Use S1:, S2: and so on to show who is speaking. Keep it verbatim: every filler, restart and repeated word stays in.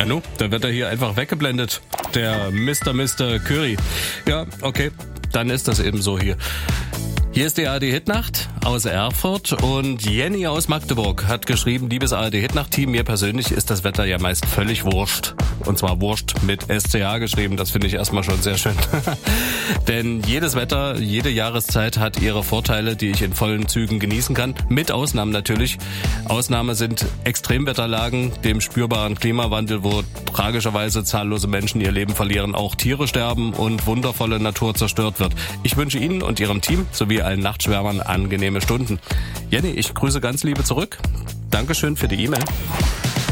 S1: nu, da wird er hier einfach weggeblendet. Der Mister Mister Curry. Ja, okay, dann ist das eben so hier. Hier ist die A R D-Hitnacht aus Erfurt und Jenny aus Magdeburg hat geschrieben, liebes A R D-Hitnacht-Team, mir persönlich ist das Wetter ja meist völlig wurscht. Und zwar wurscht mit S C H geschrieben, das finde ich erstmal schon sehr schön. Denn jedes Wetter, jede Jahreszeit hat ihre Vorteile, die ich in vollen Zügen genießen kann. Mit Ausnahmen natürlich. Ausnahme sind Extremwetterlagen, dem spürbaren Klimawandel, wo tragischerweise zahllose Menschen ihr Leben verlieren, auch Tiere sterben und wundervolle Natur zerstört wird. Ich wünsche Ihnen und Ihrem Team sowie allen Nachtschwärmern angenehme Stunden. Jenny, ich grüße ganz liebe zurück. Dankeschön für die E-Mail.